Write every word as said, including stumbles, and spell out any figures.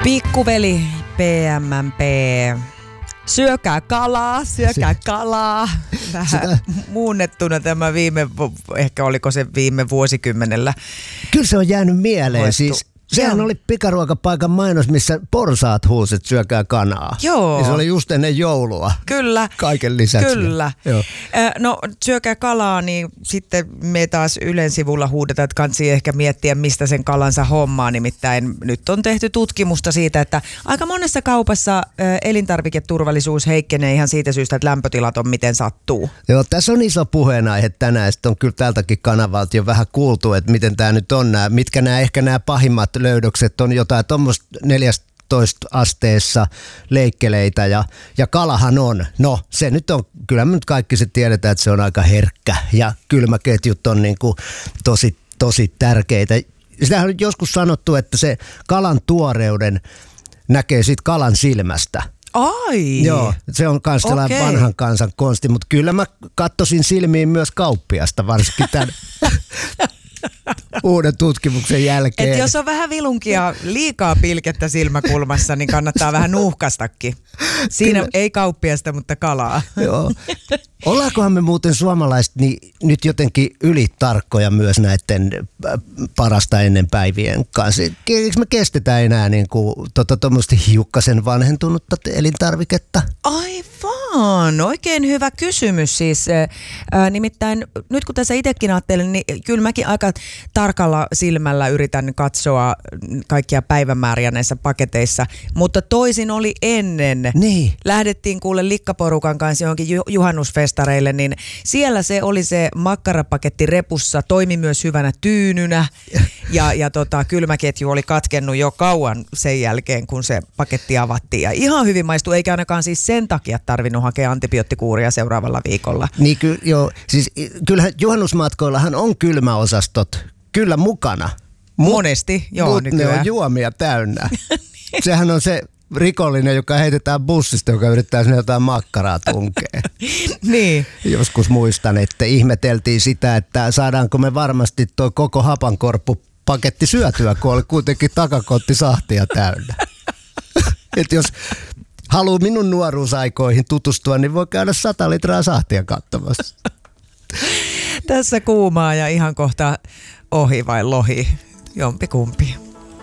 Pikkuveli P M P. Syökää kalaa, syökää si- kalaa. Vähän Sitä... muunnettuna tämä viime, ehkä oliko se viime vuosikymmenellä. Kyllä se on jäänyt mieleen. Hoettu. Siis sehän oli pikaruokapaikan mainos, missä porsaat huusi, että syökää kanaa. Joo. Ja se oli just ennen joulua. Kyllä. Kaiken lisäksi. Kyllä. Joo. No syökää kalaa, niin sitten me taas Ylen sivulla huudetaan, että kansi ehkä miettiä, mistä sen kalansa hommaa. Nimittäin nyt on tehty tutkimusta siitä, että aika monessa kaupassa elintarviketurvallisuus heikkenee ihan siitä syystä, että lämpötilat on miten sattuu. Joo, tässä on iso puheenaihe tänään. Sitten on kyllä tältäkin kanavalta jo vähän kuultu, että miten tämä nyt on, nämä, mitkä nämä ehkä nämä pahimmat löydökset on, jotain tuommoista neljätoista asteessa leikkeleitä ja, ja kalahan on. No se nyt on, kyllä me nyt kaikki se tiedetään, että se on aika herkkä ja kylmäketjut on niin kuin tosi, tosi tärkeitä. Sitähän on joskus sanottu, että se kalan tuoreuden näkee siitä kalan silmästä. Ai! Joo, se on myös sellainen okay. vanhan kansan konsti, mutta kyllä mä kattosin silmiin myös kauppiasta, varsinkin tämän uuden tutkimuksen jälkeen. Et jos on vähän vilunkia, liikaa pilkettä silmäkulmassa, niin kannattaa vähän nuuhkastakin. Siinä kyllä. Ei kauppiasta, mutta kalaa. Joo. Ollaankohan me muuten suomalaiset niin nyt jotenkin ylitarkkoja myös näiden parasta ennen päivien kanssa? Eikö me kestetään enää niin kuin tuota, tuommoista hiukkasen vanhentunutta elintarviketta? Aivan, oikein hyvä kysymys siis. Ää, nimittäin nyt kun tässä itsekin ajattelen, niin kyllä mäkin aika tarkalla silmällä yritän katsoa kaikkia päivämääriä näissä paketeissa, mutta toisin oli ennen. Niin. Lähdettiin kuule likkaporukan kanssa johonkin ju- juhannusfestareille, niin siellä se oli se makkarapaketti repussa, toimi myös hyvänä tyynynä ja, ja tota, kylmäketju oli katkennut jo kauan sen jälkeen, kun se paketti avattiin. Ja ihan hyvin maistui, eikä ainakaan siis sen takia tarvinnut hakea antibioottikuuria seuraavalla viikolla. Niin ky- joo, siis kyllähän juhannusmatkoillahan on kylmäosastot kyllä mukana. Mut, Monesti, joo mut nykyään. Ne on juomia täynnä. Sehän on se rikollinen, joka heitetään bussista, joka yrittää sinne jotain makkaraa tunkea. Niin. Joskus muistan, että ihmeteltiin sitä, että saadaanko me varmasti tuo koko hapankorppupaketti syötyä, kun oli kuitenkin takakotti sahtia täynnä. Että jos haluaa minun nuoruusaikoihin tutustua, niin voi käydä sata litraa sahtia katsomassa. Tässä kuumaa ja ihan kohta ohi vai lohi, jompikumpi.